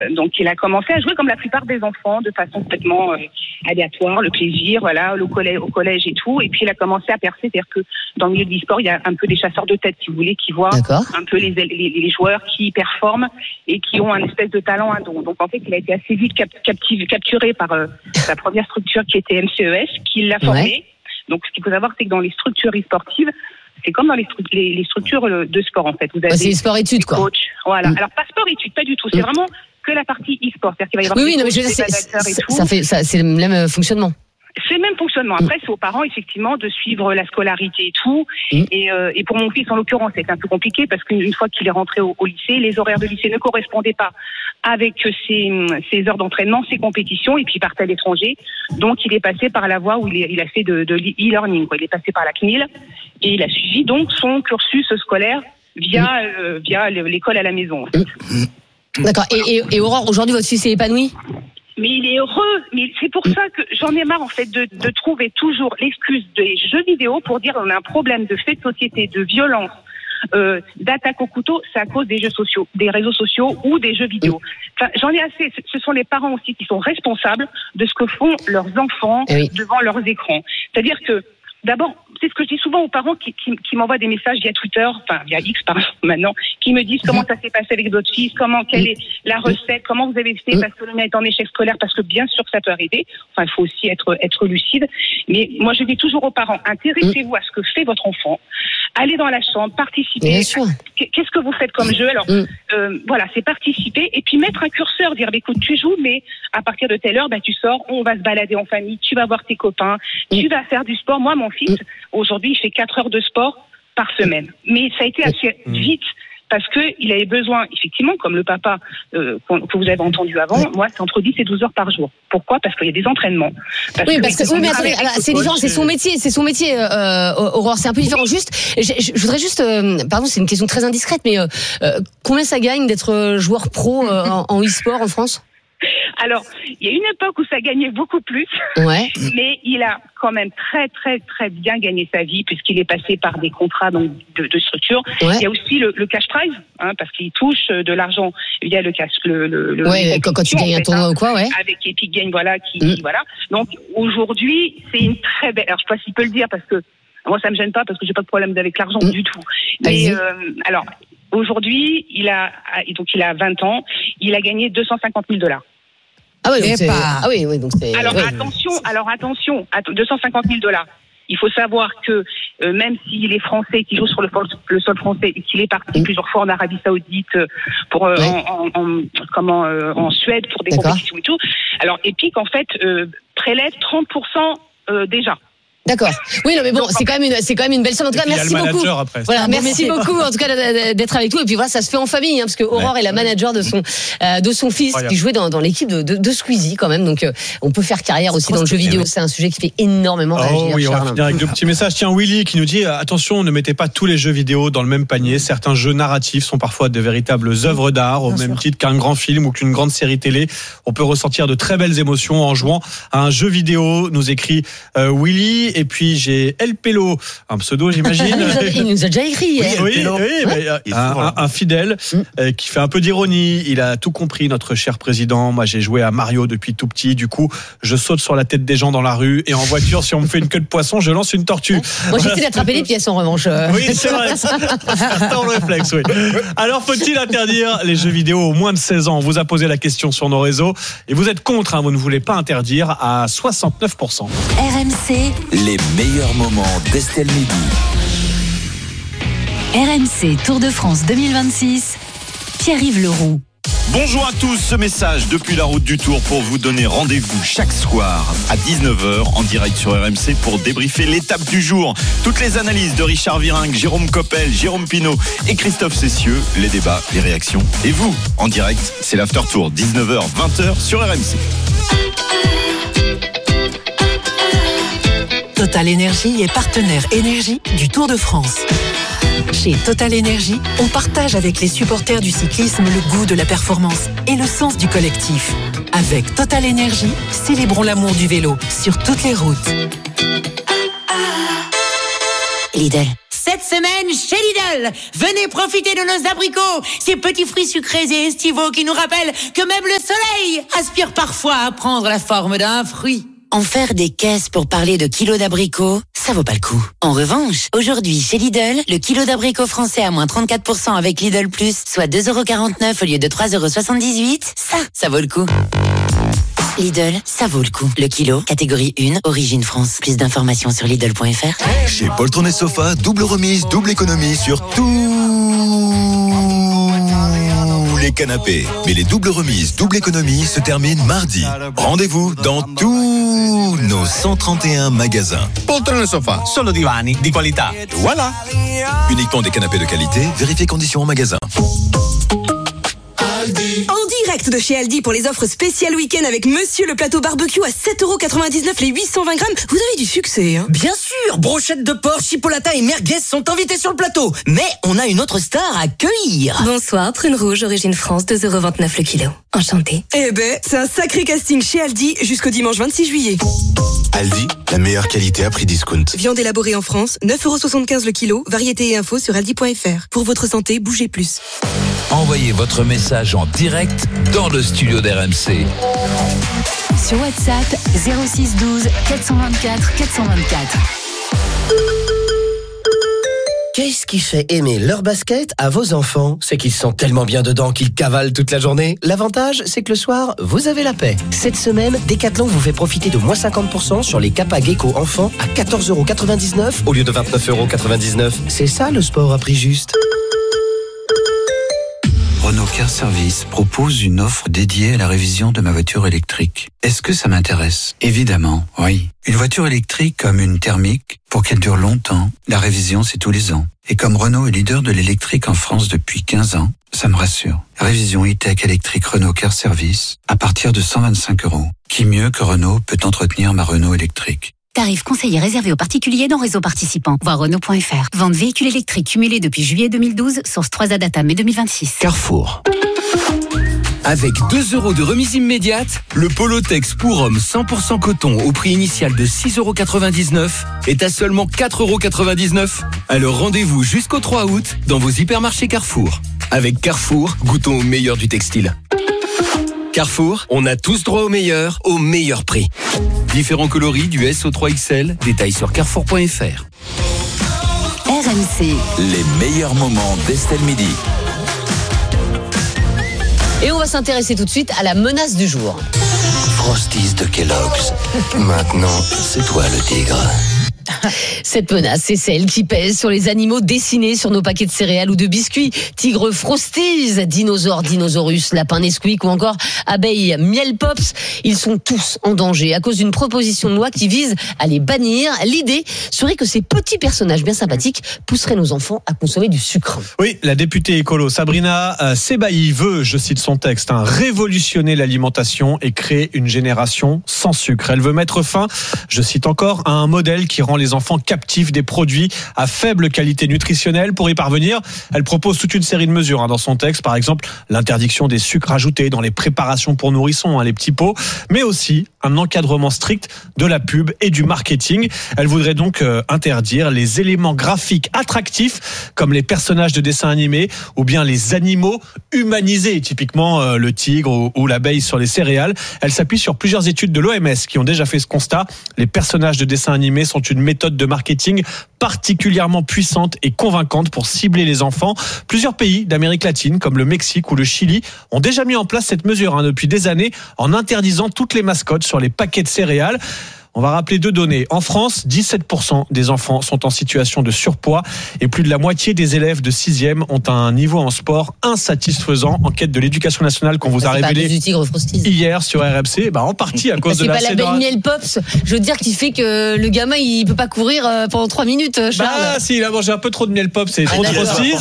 Donc, il a commencé à jouer comme la plupart des enfants, de façon complètement aléatoire, le plaisir, voilà, au collège et tout. Et puis, il a commencé à percer, c'est-à-dire que dans le milieu du sport, il y a un peu des chasseurs de tête, si vous voulez, qui voient un peu les joueurs qui performent et qui ont un espèce de talent. Donc, en fait, il a été assez vite capturé par sa première structure qui était MCES, qui l'a formé. Ouais. Donc, ce qu'il faut savoir, c'est que dans les structures e-sportives, c'est comme dans les structures de sport, en fait. Vous avez c'est sport-études, quoi. Coach, voilà. Alors, pas sport-études, pas du tout. C'est vraiment que la partie e-sport. C'est-à-dire qu'il va y avoir mais je veux dire, c'est le même fonctionnement. C'est le même fonctionnement. Après, c'est aux parents, effectivement, de suivre la scolarité et tout. Et pour mon fils, en l'occurrence, c'était un peu compliqué parce qu'une fois qu'il est rentré au lycée, les horaires de lycée ne correspondaient pas avec ses heures d'entraînement, ses compétitions, et puis il partait à l'étranger. Donc, il est passé par la voie où il a fait de e-learning, quoi. Il est passé par la CNIL et il a suivi donc son cursus scolaire via l'école à la maison. D'accord. Et Aurore, aujourd'hui, votre fils est épanoui ? Mais il est heureux. Mais c'est pour ça que j'en ai marre, en fait, de trouver toujours l'excuse des jeux vidéo pour dire qu'on a un problème de fait de société, de violence, d'attaque au couteau. C'est à cause des jeux sociaux, des réseaux sociaux ou des jeux vidéo. Enfin, j'en ai assez. Ce sont les parents aussi qui sont responsables de ce que font leurs enfants devant leurs écrans. C'est-à-dire que, d'abord, c'est ce que je dis souvent aux parents qui m'envoient des messages via Twitter, enfin via X maintenant, qui me disent comment ça s'est passé avec votre fils, quelle est la recette, comment vous avez fait parce que le mien est en échec scolaire, parce que bien sûr ça peut arriver. Enfin, il faut aussi être lucide. Mais moi, je dis toujours aux parents, intéressez-vous à ce que fait votre enfant. Allez dans la chambre, participez. Qu'est-ce que vous faites comme jeu ? Alors, voilà, c'est participer et puis mettre un curseur, dire, écoute, tu joues, mais à partir de telle heure, tu sors, on va se balader en famille, tu vas voir tes copains, tu vas faire du sport. Moi, mon fils, aujourd'hui, il fait 4 heures de sport par semaine. Mais ça a été assez vite parce qu'il avait besoin, effectivement, comme le papa que vous avez entendu avant, moi, c'est entre 10 et 12 heures par jour. Pourquoi ? Parce qu'il y a des entraînements. Mais attendez, c'est différent, c'est son métier, Aurore, c'est un peu différent. Juste, je voudrais juste, pardon, c'est une question très indiscrète, mais combien ça gagne d'être joueur pro en e-sport en France ? Alors, il y a une époque où ça gagnait beaucoup plus, mais il a quand même très, très, très bien gagné sa vie puisqu'il est passé par des contrats donc, de structure. Il y a aussi le cash prize, parce qu'il touche de l'argent via le cash. Quand tu gagnes un tournoi ou quoi, avec Epic Games, voilà. Donc, aujourd'hui, c'est une très belle... Alors, je sais pas s'il peut le dire parce que moi, ça me gêne pas parce que j'ai pas de problème avec l'argent du tout. Mais, alors, aujourd'hui, il a 20 ans, il a gagné $250,000. Ah oui, donc c'est. Alors attention, $250,000. Il faut savoir que même s'il est français, qu'il joue sur le sol français et qu'il est parti plusieurs fois en Arabie Saoudite pour en Suède pour des compétitions et tout. Alors Epic en fait prélève 30% déjà. D'accord. Oui, non, mais bon, c'est quand même une belle somme. En tout cas, merci beaucoup. Voilà, merci beaucoup, en tout cas, d'être avec nous. Et puis voilà, ça se fait en famille, parce que Aurore est la manager de son fils, qui jouait dans l'équipe de Squeezie, quand même. Donc, on peut faire carrière aussi dans le jeu vidéo. C'est un sujet qui fait énormément réagir. Oui, on va finir avec 2 petits messages. Tiens, Willy qui nous dit, attention, ne mettez pas tous les jeux vidéo dans le même panier. Certains jeux narratifs sont parfois de véritables œuvres d'art, au même titre qu'un grand film ou qu'une grande série télé. On peut ressentir de très belles émotions en jouant à un jeu vidéo, nous écrit Willy. Et puis j'ai El Pelo, un pseudo j'imagine. Il nous a déjà écrit. Un fidèle qui fait un peu d'ironie. Il a tout compris, notre cher président. Moi j'ai joué à Mario depuis tout petit. Du coup je saute sur la tête des gens dans la rue et en voiture si on me fait une queue de poisson je lance une tortue. Moi j'essaie d'attraper les pièces en revanche. Oui c'est vrai. Attends le réflexe. Oui. Alors faut-il interdire les jeux vidéo aux moins de 16 ans ? On vous a posé la question sur nos réseaux et vous êtes contre. Vous ne voulez pas interdire à 69%. RMC, les meilleurs moments d'Estelle Midi. RMC Tour de France 2026, Pierre-Yves Leroux. Bonjour à tous, ce message depuis la route du Tour pour vous donner rendez-vous chaque soir à 19h en direct sur RMC pour débriefer l'étape du jour. Toutes les analyses de Richard Virenque, Jérôme Coppel, Jérôme Pinault et Christophe Cessieux, les débats, les réactions. Et vous, en direct, c'est l'After Tour, 19h, 20h sur RMC. Total Énergie est partenaire énergie du Tour de France. Chez Total Énergie, on partage avec les supporters du cyclisme le goût de la performance et le sens du collectif. Avec Total Énergie, célébrons l'amour du vélo sur toutes les routes. Lidl. Cette semaine, chez Lidl, venez profiter de nos abricots, ces petits fruits sucrés et estivaux qui nous rappellent que même le soleil aspire parfois à prendre la forme d'un fruit. En faire des caisses pour parler de kilos d'abricots, ça vaut pas le coup. En revanche, aujourd'hui, chez Lidl, le kilo d'abricots français à moins 34% avec Lidl Plus, soit 2,49€ au lieu de 3,78€, ça vaut le coup. Lidl, ça vaut le coup. Le kilo, catégorie 1, origine France. Plus d'informations sur Lidl.fr. Chez Poltron et Sofa, double remise, double économie sur tous les canapés. Mais les doubles remises, double économie se terminent mardi. Rendez-vous dans tous nos 131 magasins. Poltron et Sofa, solo divani di qualità. Voilà. Uniquement des canapés de qualité, vérifiez conditions en magasin. En direct de chez Aldi pour les offres spéciales week-end avec Monsieur le plateau barbecue à 7,99€ les 820 grammes. Vous avez du succès, hein? Bien sûr, brochettes de porc, chipolata et merguez sont invités sur le plateau. Mais on a une autre star à accueillir. Bonsoir, prune rouge, origine France, 2,29€ le kilo. Enchanté. Eh ben, c'est un sacré casting chez Aldi jusqu'au dimanche 26 juillet. Aldi, la meilleure qualité à prix discount. Viande élaborée en France, 9,75€ le kilo. Variété et infos sur aldi.fr. Pour votre santé, bougez plus. Envoyez votre message en direct dans le studio d'RMC. Sur WhatsApp 06 12 424 424. Qu'est-ce qui fait aimer leur basket à vos enfants? C'est qu'ils sont tellement bien dedans qu'ils cavalent toute la journée. L'avantage, c'est que le soir, vous avez la paix. Cette semaine, Decathlon vous fait profiter de moins 50% sur les Kappa Gecko enfants à 14,99€ au lieu de 29,99€. C'est ça le sport à prix juste. Renault Car Service propose une offre dédiée à la révision de ma voiture électrique. Est-ce que ça m'intéresse? Évidemment, oui. Une voiture électrique comme une thermique, pour qu'elle dure longtemps, la révision c'est tous les ans. Et comme Renault est leader de l'électrique en France depuis 15 ans, ça me rassure. Révision e-tech électrique Renault Car Service à partir de 125€. Qui mieux que Renault peut entretenir ma Renault électrique? Tarif conseillé réservé aux particuliers dans réseau participant. Voir Renault.fr. Vente véhicule électrique cumulé depuis juillet 2012, source 3A data mai 2026. Carrefour. Avec 2€ de remise immédiate, le Polotex pour homme 100% coton au prix initial de 6,99€ est à seulement 4,99€. Alors rendez-vous jusqu'au 3 août dans vos hypermarchés Carrefour. Avec Carrefour, goûtons au meilleur du textile. Carrefour, on a tous droit au meilleur prix. Différents coloris du S au 3XL, détails sur carrefour.fr. RMC. Les meilleurs moments d'Estelle Midi. Et on va s'intéresser tout de suite à la menace du jour. Frosties de Kellogg's. Maintenant, c'est toi le tigre. Cette menace, c'est celle qui pèse sur les animaux dessinés sur nos paquets de céréales ou de biscuits. Tigre Frosties, dinosaures Dinosaurus, lapin Nesquik ou encore abeilles Miel Pops. Ils sont tous en danger à cause d'une proposition de loi qui vise à les bannir. L'idée serait que ces petits personnages bien sympathiques pousseraient nos enfants à consommer du sucre. Oui, la députée écolo Sabrina Sebaï veut, je cite son texte, révolutionner l'alimentation et créer une génération sans sucre. Elle veut mettre fin, je cite encore, à un modèle qui rend les enfants captifs des produits à faible qualité nutritionnelle. Pour y parvenir, elle propose toute une série de mesures dans son texte. Par exemple, l'interdiction des sucres ajoutés dans les préparations pour nourrissons, les petits pots, mais aussi un encadrement strict de la pub et du marketing. Elle voudrait donc interdire les éléments graphiques attractifs comme les personnages de dessins animés ou bien les animaux humanisés, typiquement le tigre ou l'abeille sur les céréales. Elle s'appuie sur plusieurs études de l'OMS qui ont déjà fait ce constat. Les personnages de dessins animés sont une méthode de marketing particulièrement puissante et convaincante pour cibler les enfants. Plusieurs pays d'Amérique latine, comme le Mexique ou le Chili, ont déjà mis en place cette mesure depuis des années en interdisant toutes les mascottes sur les paquets de céréales. On va rappeler deux données. En France, 17% des enfants sont en situation de surpoids et plus de la moitié des élèves de 6e ont un niveau en sport insatisfaisant. Enquête de l'Éducation nationale qu'on vous a révélée hier sur RMC, en partie à cause de la C'est pas l'abeille Miel Pops, je veux dire, qui fait que le gamin il peut pas courir pendant 3 minutes, Charles. Si, il a mangé un peu trop de Miel Pops et trop de Frosties.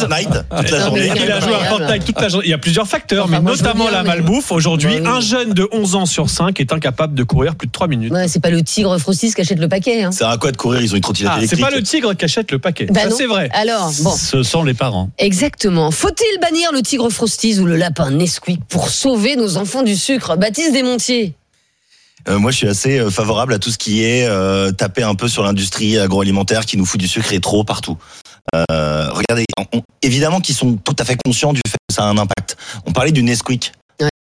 Il a joué à Fortnite toute la journée. Il y a plusieurs facteurs, mais notamment la malbouffe. Aujourd'hui, un jeune de 11 ans sur 5 est incapable de courir plus de 3 minutes. Ouais, c'est pas le tigre Frosties qui achète le paquet. Ça sert à quoi de courir? Ils ont une trottinette électrique. C'est pas le tigre qui achète le paquet. Ça, c'est vrai. Alors, bon. Ce sont les parents. Exactement. Faut-il bannir le tigre Frosties ou le lapin Nesquik pour sauver nos enfants du sucre? Baptiste Desmontiers. Moi, je suis assez favorable à tout ce qui est taper un peu sur l'industrie agroalimentaire qui nous fout du sucre et trop partout. Regardez, évidemment qu'ils sont tout à fait conscients du fait que ça a un impact. On parlait du Nesquik.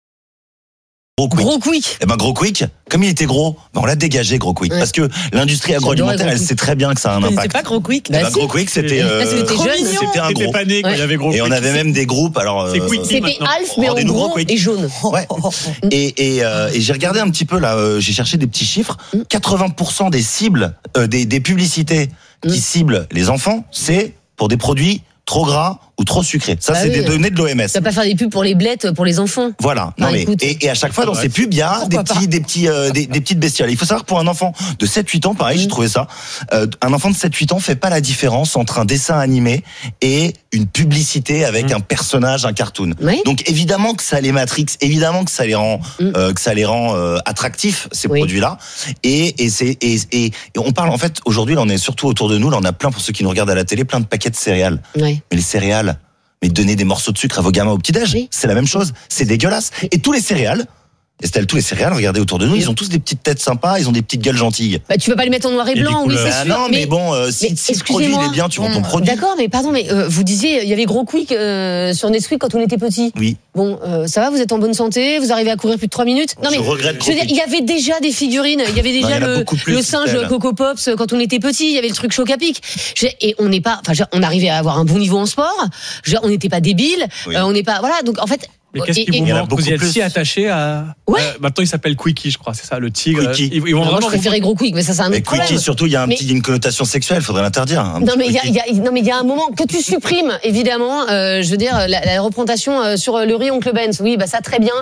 Gros Quick. Eh ben Gros Quick, comme il était gros, on l'a dégagé Gros Quick, parce que l'industrie agroalimentaire, elle sait très bien que ça a un impact. C'est pas Gros Quick. Gros Quick, c'était c'était un gros. Pané quand il y avait Gros Quick. Et on avait même des groupes. Alors c'était Alf, mais en gros et jaune. Ouais. Et j'ai regardé un petit peu là, j'ai cherché des petits chiffres. 80% des cibles, des publicités qui ciblent les enfants, c'est pour des produits trop gras ou trop sucré. Ça, c'est des données de l'OMS. Tu vas pas faire des pubs pour les blettes, pour les enfants. Voilà. Non, mais, et à chaque fois, dans ces pubs, il y a des petites bestioles. Il faut savoir que pour un enfant de 7-8 ans, pareil, j'ai trouvé ça, un enfant de 7-8 ans fait pas la différence entre un dessin animé et une publicité avec un personnage, un cartoon. Oui. Donc, évidemment que ça les matrix, évidemment que ça les rend, attractifs, ces produits-là. Et on parle, en fait, aujourd'hui, là, on est surtout autour de nous, là, on a plein, pour ceux qui nous regardent à la télé, plein de paquets de céréales. Oui. Mais les céréales, mais donner des morceaux de sucre à vos gamins au petit-déj, c'est la même chose. C'est dégueulasse. Et tous les céréales, Estelle, tous les céréales, regardez autour de nous, ils ont tous des petites têtes sympas, ils ont des petites gueules gentilles. Bah, tu vas pas les mettre en noir et blanc, oui, c'est sûr. Non, mais bon, si le produit il est bien, tu vends ton produit. D'accord, mais pardon, mais vous disiez, il y avait Gros Quick sur Nesquik quand on était petit. Oui. Bon, ça va, vous êtes en bonne santé, vous arrivez à courir plus de 3 minutes. Non, mais je regrette. Je veux dire, il y avait déjà des figurines, il y avait déjà le singe Coco Pops quand on était petit, il y avait le truc Choc à Pic. Et on n'est pas, on arrivait à avoir un bon niveau en sport. On n'était pas débiles, on n'est pas, voilà. Donc en fait. Mais qu'est-ce qui vous manque? Vous êtes si attaché à. Maintenant, il s'appelle Quickie, je crois. C'est ça, le tigre. Quickie. Ils vont vraiment. Moi, je préférais Gros Quick, mais ça, c'est un autre problème. Quickie, surtout, il y a une connotation sexuelle. Il faudrait l'interdire. Non, mais il y a un moment que tu supprimes, évidemment. Je veux dire, la représentation sur le riz Oncle Ben's. Oui, bah ça, très bien.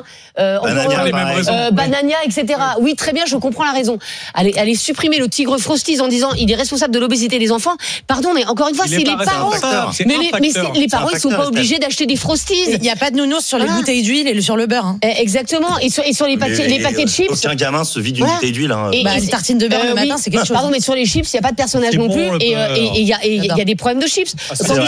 Banania, etc. Oui, très bien, je comprends la raison. Allez supprimer le tigre Frosties en disant il est responsable de l'obésité des enfants. Pardon, mais encore une fois, c'est les parents. Mais les parents, ils sont pas obligés d'acheter des Frosties. Il n'y a pas de nounours sur les bouteilles d'huile et sur le beurre. Hein. Exactement. Et sur les paquets de chips. Aucun gamin se vide d'une bouteille d'huile. Les tartines de beurre le matin, c'est quelque chose. Pardon, mais sur les chips, il n'y a pas de personnage non plus. Et il y a des problèmes de chips.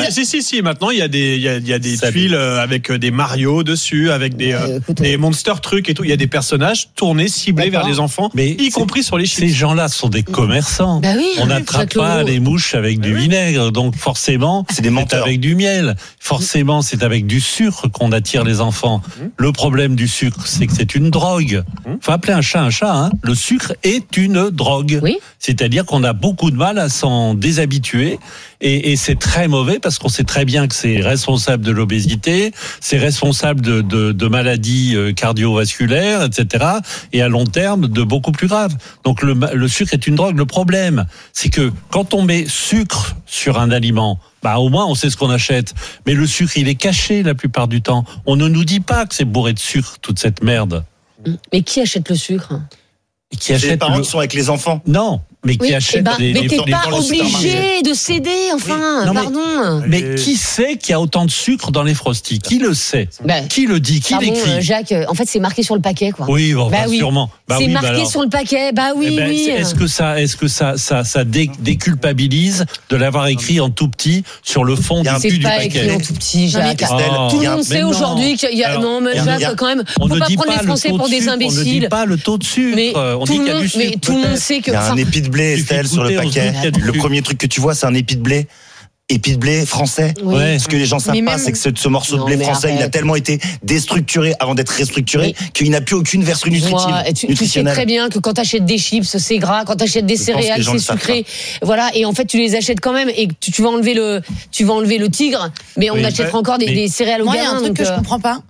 Si. Maintenant, il y a des tuiles avec des Mario dessus, avec des Monster trucs et tout. Il y a des personnages tournés, ciblés vers les enfants, mais y compris sur les chips. Ces gens-là sont des commerçants. Bah oui, on n'attrape pas les mouches avec du vinaigre. Donc forcément, c'est avec du miel. Forcément, c'est avec du sucre qu'on attire les enfants. Le problème du sucre, c'est que c'est une drogue. Faut appeler un chat. Hein. Le sucre est une drogue. Oui. C'est-à-dire qu'on a beaucoup de mal à s'en déshabituer. Et c'est très mauvais parce qu'on sait très bien que c'est responsable de l'obésité, c'est responsable de maladies cardiovasculaires, etc. Et à long terme, de beaucoup plus graves. Donc le sucre est une drogue. Le problème, c'est que quand on met sucre sur un aliment, au moins on sait ce qu'on achète. Mais le sucre, il est caché la plupart du temps. On ne nous dit pas que c'est bourré de sucre, toute cette merde. Mais qui achète le sucre ? Les parents qui sont avec les enfants. Non. Mais qui achète mais t'es pas obligé de céder, enfin, pardon. Mais qui sait qu'il y a autant de sucre dans les Frosties ? Qui le sait ? Qui le dit ? Qui l'écrit ? Jacques, en fait, c'est marqué sur le paquet, quoi. Oui, sûrement. C'est marqué sur le paquet, oui. Est-ce que ça déculpabilise de l'avoir écrit en tout petit sur le fond du paquet ? C'est pas écrit en tout petit, Jacques. Tout le monde sait aujourd'hui qu'il y a... Non, mais Jacques, quand même, on ne peut pas prendre les Français pour des imbéciles. On ne dit pas le taux de sucre. On dit qu'il y a du sucre. Mais tout le monde sait que... Il y a un épi de blé, Estelle, sur le paquet. Le premier truc que tu vois, c'est un épi de blé. Épi de blé français. Oui. Ce que les gens savent pas, c'est que ce morceau de blé français, il a tellement été déstructuré avant d'être restructuré qu'il n'a plus aucune vertu nutritive. Tu sais très bien que quand tu achètes des chips, c'est gras. Quand tu achètes des céréales, c'est sucré. Voilà. Et en fait, tu les achètes quand même. Et tu vas enlever le tigre. Mais on achètera encore des céréales au gamin. Moi, il y a un truc que je comprends pas.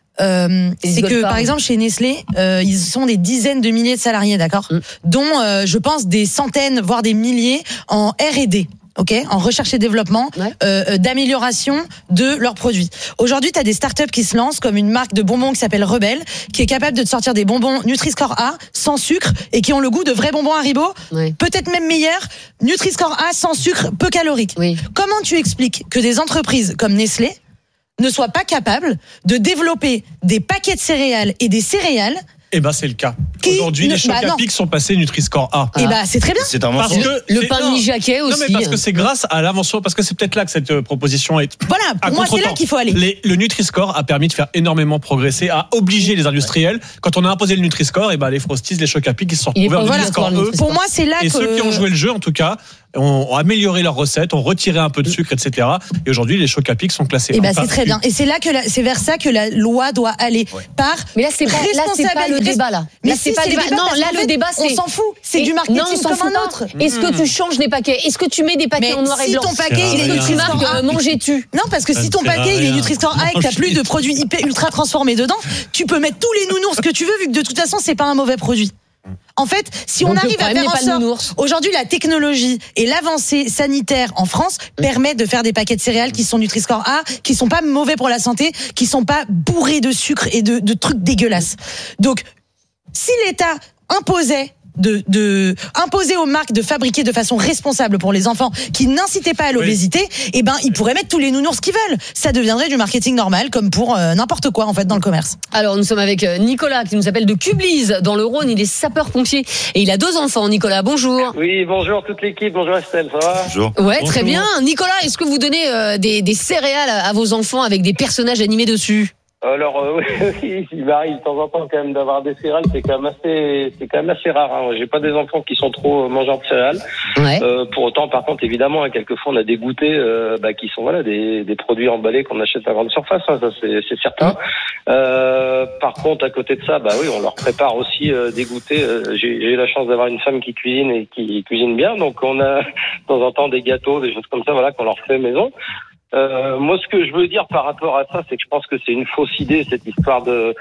C'est que par exemple chez Nestlé, ils sont des dizaines de milliers de salariés, d'accord, dont je pense des centaines voire des milliers en R&D. En recherche et développement, d'amélioration de leurs produits. Aujourd'hui, tu as des startups qui se lancent comme une marque de bonbons qui s'appelle Rebelle, qui est capable de te sortir des bonbons Nutri-Score A sans sucre et qui ont le goût de vrais bonbons Haribo, peut-être même meilleurs, Nutri-Score A sans sucre, peu calorique. Comment tu expliques que des entreprises comme Nestlé ne soient pas capables de développer des paquets de céréales et des céréales? C'est le cas. Aujourd'hui, les chocs à pic sont passés Nutri-Score A. Et c'est très bien. C'est un parce que le pain de mi-jaquet aussi. Non, mais parce que c'est grâce à l'invention, parce que c'est peut-être là que cette proposition est. Voilà, pour moi, c'est là qu'il faut aller. Le Nutri-Score a permis de faire énormément progresser, a obligé les industriels. Quand on a imposé le Nutri-Score, les Frosties, les chocs à pic, ils se sont retrouvés en Nutri-Score E. Pour moi, c'est là que. Et ceux qui ont joué le jeu, en tout cas, ont amélioré leurs recettes, ont retiré un peu de sucre, etc. Et aujourd'hui, les chocs à pic sont classés. Et c'est très bien. Et c'est là c'est vers ça que la loi doit aller. Mais là, c'est pas le débat là. Mais c'est pas le débat. Non, là, le débat, c'est. On s'en fout. C'est du marketing comme un autre. Est-ce que tu changes les paquets? Est-ce que tu mets des paquets en noir et blanc? Si ton paquet, il est Nutri-Score A, manges-tu? Non, parce que si ton paquet, il est Nutri-Score A et que t'as plus de produits ultra transformés dedans, tu peux mettre tous les nounours que tu veux, vu que de toute façon, c'est pas un mauvais produit. En fait, si on arrive à faire en sorte, aujourd'hui, la technologie et l'avancée sanitaire en France permettent de faire des paquets de céréales qui sont Nutri-Score A, qui sont pas mauvais pour la santé, qui sont pas bourrés de sucre et de trucs dégueulasses. Donc, si l'État imposait imposer aux marques de fabriquer de façon responsable pour les enfants qui n'incitaient pas à l'obésité, ils pourraient mettre tous les nounours qu'ils veulent. Ça deviendrait du marketing normal, comme pour n'importe quoi en fait dans le commerce. Alors nous sommes avec Nicolas qui nous appelle de Cublise dans le Rhône. Il est sapeur-pompier et il a 2 enfants. Nicolas, bonjour. Oui, bonjour toute l'équipe. Bonjour Estelle, ça va? Bonjour. Ouais, bonjour. Très bien. Nicolas, est-ce que vous donnez des céréales à vos enfants avec des personnages animés dessus? Alors oui, il m'arrive de temps en temps quand même d'avoir des céréales, c'est quand même assez rare. Hein. J'ai pas des enfants qui sont trop mangeurs de céréales. Ouais. Pour autant, par contre, évidemment, quelquefois on a des goûters qui sont des produits emballés qu'on achète à grande surface. Hein, ça c'est certain. Par contre, à côté de ça, oui, on leur prépare aussi des goûters. J'ai eu la chance d'avoir une femme qui cuisine et qui cuisine bien, donc on a de temps en temps des gâteaux, des choses comme ça, qu'on leur fait maison. Moi, ce que je veux dire par rapport à ça, c'est que je pense que c'est une fausse idée, cette histoire de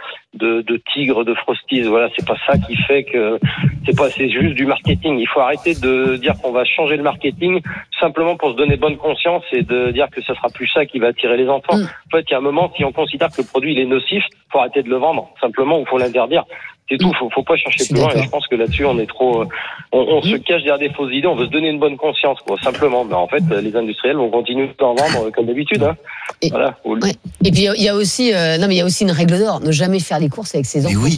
tigre, de Frosties. Voilà, c'est pas ça qui fait que c'est juste du marketing. Il faut arrêter de dire qu'on va changer le marketing simplement pour se donner bonne conscience et de dire que ce sera plus ça qui va attirer les enfants. En fait, il y a un moment, si on considère que le produit il est nocif, faut arrêter de le vendre, simplement, ou faut l'interdire. C'est tout, faut pas chercher plus loin. Et je pense que là-dessus, on est trop, on se cache derrière des fausses idées. On veut se donner une bonne conscience, simplement. Mais en fait, les industriels vont continuer de en vendre comme d'habitude. Hein. Voilà. Ouais. Et puis il y a aussi, il y a aussi une règle d'or. Ne jamais faire les courses avec ses enfants. Mais oui.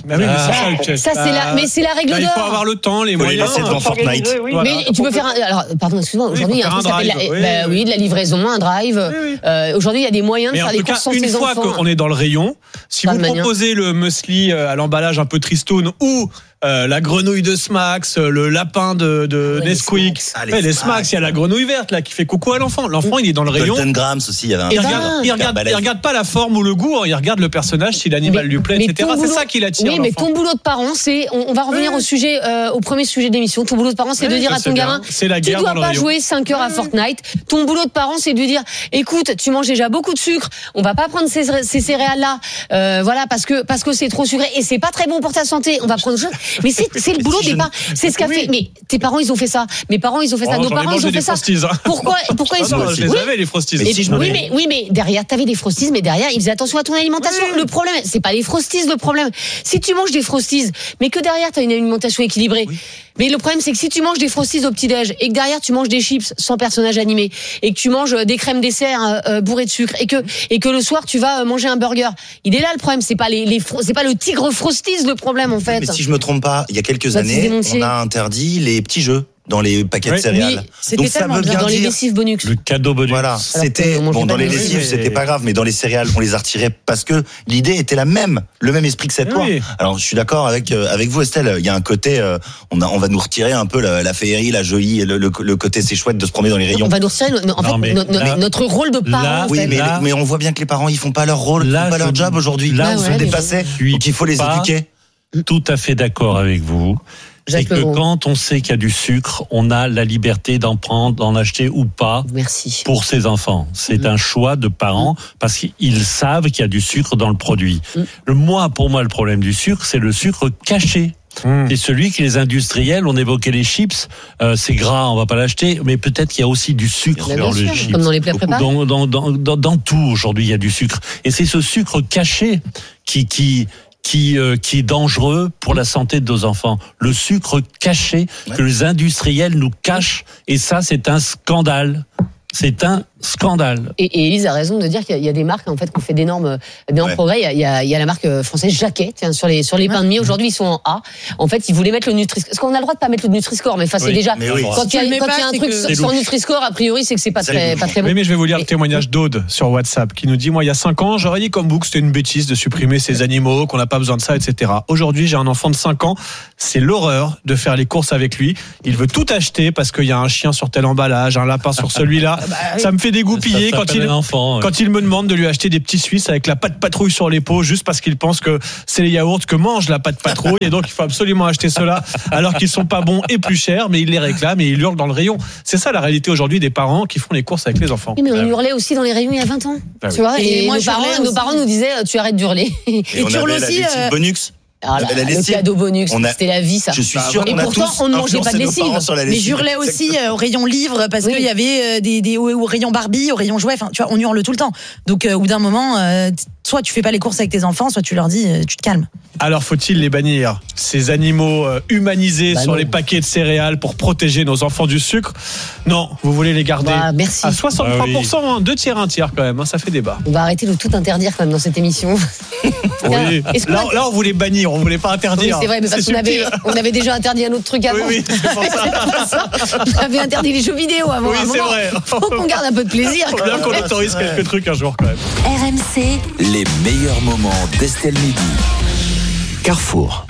Ça c'est la règle d'or. Il faut avoir le temps, les moyens. C'est devant Fortnite. Oui. Mais tu peux faire pardon, excuse-moi. Aujourd'hui, il y a un truc qui s'appelle de la livraison, un drive. Aujourd'hui, il y a des moyens de faire les courses sans ses enfants. Une fois qu'on est dans le rayon, si vous proposez le muesli à l'emballage un peu tristoun ou la grenouille de Smax, le lapin de Nesquik. Les Smax, il y a la grenouille verte là qui fait coucou à l'enfant. L'enfant, il est dans le rayon. Golden Grams aussi, il y avait il regarde pas la forme ou le goût, il regarde le personnage, si l'animal lui plaît, etc. C'est ça qui l'attire. Oui, mais ton boulot de parent, c'est, on va revenir au sujet, au premier sujet d'émission. Ton boulot de parent, c'est de dire à ton gamin, tu dois pas jouer 5 heures à Fortnite. Ton boulot de parent, c'est de lui dire, écoute, tu manges déjà beaucoup de sucre, on va pas prendre ces céréales là, voilà, parce que c'est trop sucré et c'est pas très bon pour ta santé. On va prendre autre chose. Mais c'est le boulot des parents. C'est ce qu'a fait. Mais tes parents, ils ont fait ça. Mes parents, ils ont fait ça. Nos parents, ils ont fait ça. Pourquoi ils sont. Je les avais, les Frosties. Oui, mais derrière, t'avais des Frosties, mais derrière, ils faisaient attention à ton alimentation. Le problème, c'est pas les Frosties, le problème. Si tu manges des Frosties, mais que derrière, t'as une alimentation équilibrée. Mais le problème, c'est que si tu manges des Frosties au petit-déj et que derrière, tu manges des chips sans personnage animé et que tu manges des crèmes dessert bourrées de sucre et que le soir, tu vas manger un burger. Il est là le problème. C'est pas c'est pas le tigre Frosties le problème, en fait. Mais si je me trompe pas, il y a quelques années, on a interdit les petits jeux dans les paquets de céréales. Oui, donc ça veut bien dans les lessives bonus. Le cadeau bonus. Voilà, c'était dans les lessives, c'était pas grave, mais dans les céréales, on les a retirés parce que l'idée était la même, le même esprit que cette loi. Alors, je suis d'accord avec vous, Estelle. Il y a un côté, on va nous retirer un peu la féerie, la jolie, le côté c'est chouette de se promener dans les rayons. On va nous retirer, notre rôle de parent. Oui, mais on voit bien que les parents, ils font pas leur rôle, ils font pas leur job aujourd'hui. Là, ils sont dépassés, donc il faut les éduquer. Tout à fait d'accord avec vous. C'est que quand on sait qu'il y a du sucre, on a la liberté d'en prendre, d'en acheter ou pas. Merci. Pour ses enfants. C'est un choix de parents parce qu'ils savent qu'il y a du sucre dans le produit. Pour moi, le problème du sucre, c'est le sucre caché. C'est celui que les industriels, on évoquait les chips, c'est gras, on va pas l'acheter, mais peut-être qu'il y a aussi du sucre dans le chips. Comme dans les plats préparés. Dans tout, aujourd'hui, il y a du sucre. Et c'est ce sucre caché qui est dangereux pour la santé de nos enfants. Le sucre caché que les industriels nous cachent, et ça, c'est un scandale. C'est un Scandale. Et Élise a raison de dire qu'il y a des marques en fait qui ont fait d'énormes progrès. Il y a la marque française Jacquet, tiens, sur les pains de mie. Aujourd'hui, ils sont en A. En fait, ils voulaient mettre le Nutri-Score. Parce qu'on a le droit de pas mettre le Nutri-Score, mais c'est déjà quand il y a un truc sur le Nutri-Score, a priori, c'est que c'est pas très bon. Mais je vais vous lire le témoignage d'Aude sur WhatsApp qui nous dit: moi, il y a 5 ans, j'aurais dit comme vous que c'était une bêtise de supprimer ces animaux, qu'on n'a pas besoin de ça, etc. Aujourd'hui, j'ai un enfant de 5 ans. C'est l'horreur de faire les courses avec lui. Il veut tout acheter parce qu'il y a un chien sur tel emballage, un lapin sur celui-là. Ça me fait dégoupiller quand il me demande de lui acheter des petits Suisses avec la pâte patrouille sur les pots juste parce qu'il pense que c'est les yaourts que mange la pâte patrouille et donc il faut absolument acheter cela alors qu'ils sont pas bons et plus chers, mais il les réclame et il hurle dans le rayon. C'est ça la réalité aujourd'hui des parents qui font les courses avec les enfants. Oui, mais on hurlait aussi dans les rayons il y a 20 ans. Tu vois, et nos parents nous disaient tu arrêtes d'hurler. Et tu hurles aussi Bonux. Le cadeau bonus, c'était la vie, ça. Je suis sûr. Et pourtant, on ne mangeait pas de lessive. Mais j'hurlais aussi au rayon livre parce qu'il y avait au rayon Barbie, au rayon jouets. Enfin, tu vois, on hurle tout le temps. Donc, au bout d'un moment, soit tu fais pas les courses avec tes enfants, soit tu leur dis, tu te calmes. Alors, faut-il les bannir, ces animaux humanisés sur les paquets de céréales pour protéger nos enfants du sucre? Non, vous voulez les garder merci. À 63%, 2 tiers, 1 tiers quand même, ça fait débat. On va arrêter de tout interdire quand même dans cette émission. Oui. Là, on voulait bannir, on voulait pas interdire. Oui, c'est vrai, mais parce qu'on avait déjà interdit un autre truc avant. Oui, c'est pour ça. On avait interdit les jeux vidéo avant. Oui, c'est vrai. Faut qu'on garde un peu de plaisir. Faut bien qu'on autorise quelques trucs un jour quand même. RMC, les meilleurs moments d'Estelle Midi. Carrefour.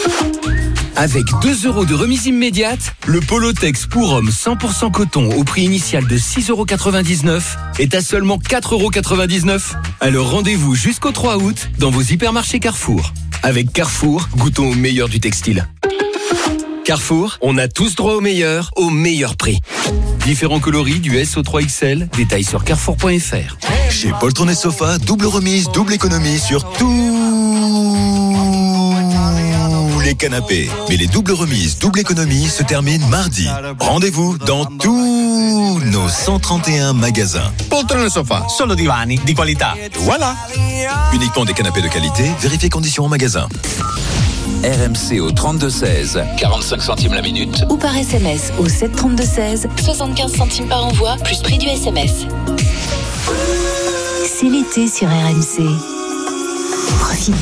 Avec 2 € de remise immédiate, le Polotex pour homme 100% coton au prix initial de 6,99 € est à seulement 4,99 €. Alors rendez-vous jusqu'au 3 août dans vos hypermarchés Carrefour. Avec Carrefour, goûtons au meilleur du textile. Carrefour, on a tous droit au meilleur prix. Différents coloris du S au 3XL, détails sur carrefour.fr. Chez Poltron & Sofa, double remise, double économie sur les canapés. Mais les doubles remises, double économie se terminent mardi. Rendez-vous dans tous nos 131 magasins. Poltron & Sofa, solo divani di qualità. Voilà. Uniquement des canapés de qualité, vérifiez conditions en magasin. RMC au 32-16, 45 centimes la minute. Ou par SMS au 732-16, 75 centimes par envoi, plus prix du SMS. C'est l'été sur RMC. Profitez